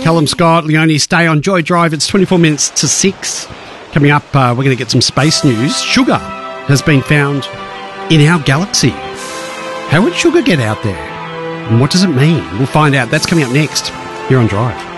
Callum Scott, Leonie, stay on Joy Drive. It's 24 minutes to 6. Coming up, we're going to get some space news. Sugar has been found in our galaxy. How would sugar get out there? And what does it mean? We'll find out. That's coming up next here on Drive.